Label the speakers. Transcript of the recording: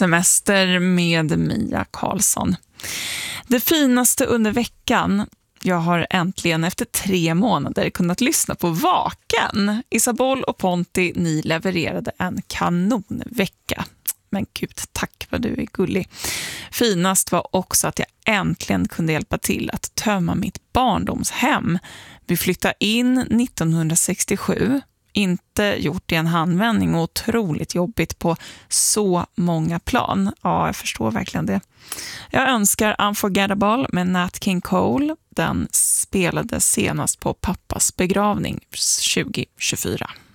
Speaker 1: Semester med Mia Karlsson. Det finaste under veckan. Jag har äntligen efter 3 månader kunnat lyssna på Vaken. Isabel och Ponti, ni levererade en kanonvecka. Men gud, tack vad du är gullig. Finast var också att jag äntligen kunde hjälpa till att tömma mitt barndomshem. Vi flyttade in 1967. Inte gjort i en handvändning och otroligt jobbigt på så många plan. Ja, jag förstår verkligen det. Jag önskar Unforgettable med Nat King Cole. Den spelades senast på pappas begravning 2024.